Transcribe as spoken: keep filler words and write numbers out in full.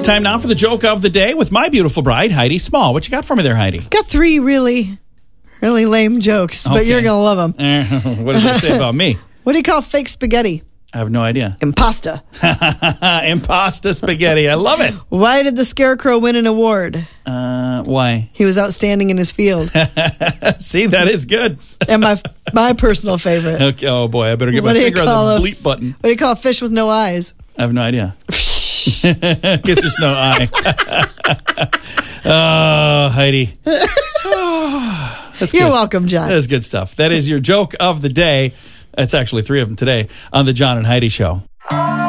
Time now for the joke of the day with my beautiful bride, Heidi Small. What you got for me there, Heidi? Got three really, really lame jokes, but Okay. you're going to love them. Uh, what does that say about me? What do you call fake spaghetti? I have no idea. Impasta. Impasta spaghetti. I love it. Why did the Scarecrow win an award? Uh, why? He was outstanding in his field. See, that is good. And my my personal favorite. Okay. Oh, boy. I better get What my do you finger call on a the f- bleep button. What do you call a fish with no eyes? I have no idea. Guess there's no eye. Oh, Heidi. Oh, that's You're good. welcome, John. That is good stuff. That is your joke of the day. It's actually three of them today on the John and Heidi Show.